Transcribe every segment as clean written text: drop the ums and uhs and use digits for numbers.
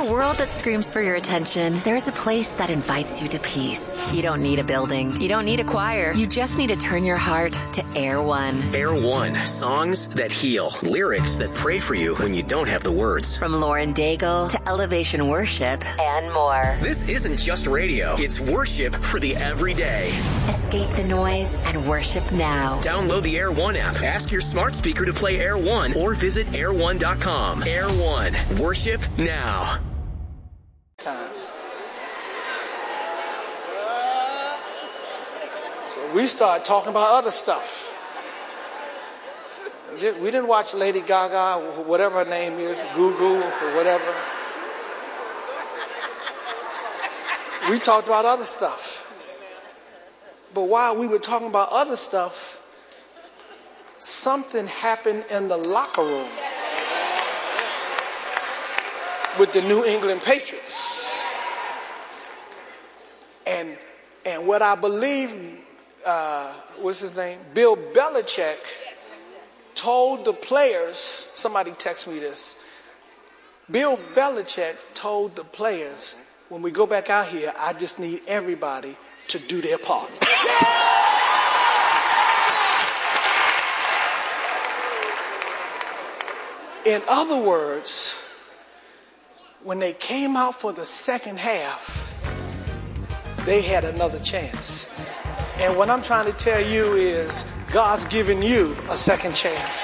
a world that screams for your attention, there's a place that invites you to peace. You don't need a building. You don't need a choir. You just need to turn your heart to Air One. Air One. Songs that heal. Lyrics that pray for you when you don't have the words. From Lauren Daigle to Elevation Worship and more. This isn't just radio. It's worship for the everyday. Escape the noise and worship now. Download the Air One app. Ask your smart speaker to play Air One or visit air1.com. Air One. Worship now. Time. So we start talking about other stuff. We didn't watch Lady Gaga, whatever her name is, Goo or whatever. We talked about other stuff. But while we were talking about other stuff, something happened in the locker room with the New England Patriots. And what I believe, what's his name? Bill Belichick told the players, somebody text me this. Bill Belichick told the players, when we go back out here, I just need everybody to do their part. In other words, when they came out for the second half, they had another chance. And what I'm trying to tell you is God's giving you a second chance.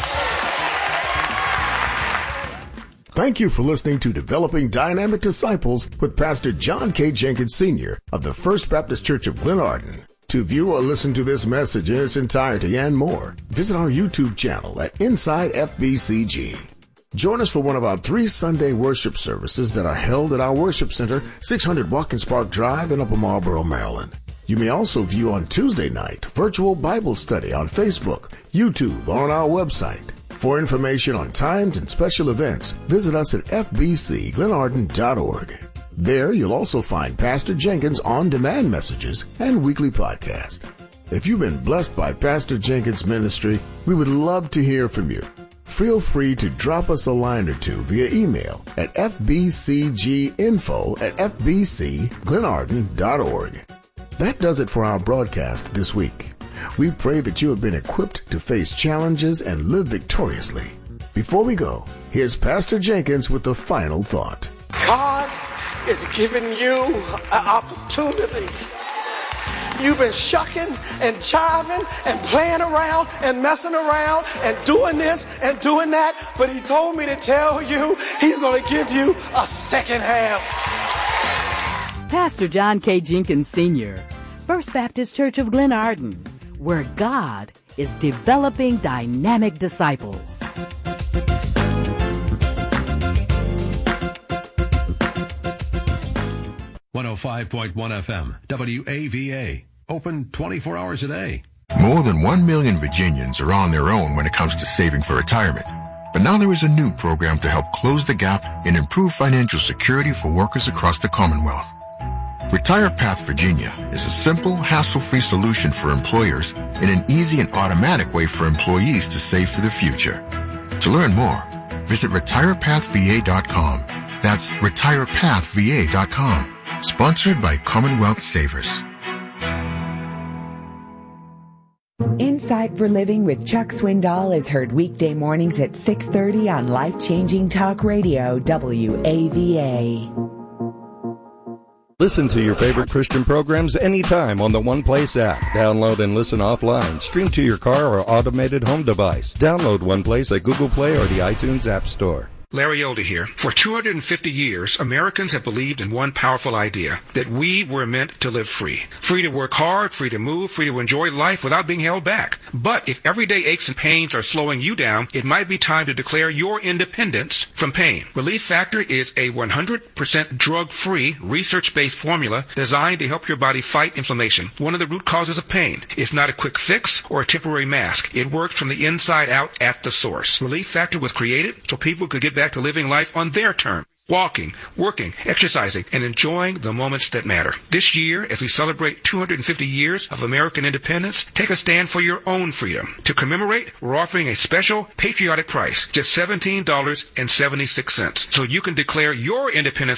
Thank you for listening to Developing Dynamic Disciples with Pastor John K. Jenkins Sr. of the First Baptist Church of Glenarden. To view or listen to this message in its entirety and more, visit our YouTube channel at Inside FBCG. Join us for one of our 3 Sunday worship services that are held at our worship center, 600 Watkins Park Drive in Upper Marlboro, Maryland. You may also view on Tuesday night virtual Bible study on Facebook, YouTube, or on our website. For information on times and special events, visit us at fbcglenarden.org. There you'll also find Pastor Jenkins' on-demand messages and weekly podcast. If you've been blessed by Pastor Jenkins' ministry, we would love to hear from you. Feel free to drop us a line or two via email at fbcginfo@fbcglenarden.org. That does it for our broadcast this week. We pray that you have been equipped to face challenges and live victoriously. Before we go, here's Pastor Jenkins with the final thought. God is giving you an opportunity. You've been shucking and jiving and playing around and messing around and doing this and doing that, but he told me to tell you he's going to give you a second half. Pastor John K. Jenkins Sr., First Baptist Church of Glenarden, where God is developing dynamic disciples. 105.1 FM, WAVA. Open 24 hours a day. More than 1 million Virginians are on their own when it comes to saving for retirement. But now there is a new program to help close the gap and improve financial security for workers across the Commonwealth. Retire Path Virginia is a simple, hassle-free solution for employers and an easy and automatic way for employees to save for the future. To learn more, visit retirepathva.com. That's retirepathva.com. Sponsored by Commonwealth Savers. Insight for Living with Chuck Swindoll is heard weekday mornings at 6:30 on Life-Changing Talk Radio, WAVA. Listen to your favorite Christian programs anytime on the One Place app. Download and listen offline. Stream to your car or automated home device. Download One Place at Google Play or the iTunes App Store. Larry Older here. For 250 years, Americans have believed in one powerful idea, that we were meant to live free. Free to work hard, free to move, free to enjoy life without being held back. But if everyday aches and pains are slowing you down, it might be time to declare your independence from pain. Relief Factor is a 100% drug-free, research-based formula designed to help your body fight inflammation, one of the root causes of pain. It's not a quick fix or a temporary mask. It works from the inside out at the source. Relief Factor was created so people could get back to living life on their terms. Walking, working, exercising, and enjoying the moments that matter. This year, as we celebrate 250 years of American independence, take a stand for your own freedom. To commemorate, we're offering a special patriotic price, just $17.76, so you can declare your independence